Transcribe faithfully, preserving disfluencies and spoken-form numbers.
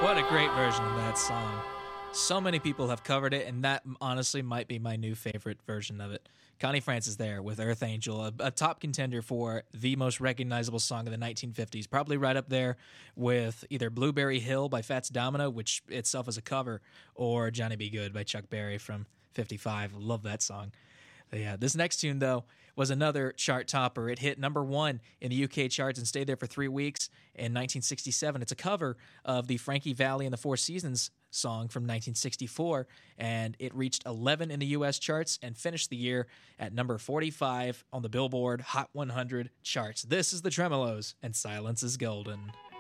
What a great version of that song. So many people have covered it, and that honestly might be my new favorite version of it. Connie Francis there with Earth Angel, a, a top contender for the most recognizable song of the nineteen fifties, probably right up there with either Blueberry Hill by Fats Domino, which itself is a cover, or Johnny B. Good by Chuck Berry from fifty-five. Love that song. But yeah, this next tune, though, was another chart topper. It hit number one in the U K charts and stayed there for three weeks in nineteen sixty-seven. It's a cover of the Frankie Valli and the Four Seasons song from nineteen sixty-four, and it reached eleven in the U S charts and finished the year at number forty-five on the Billboard Hot one hundred charts. This is the Tremolos, and Silence is Golden.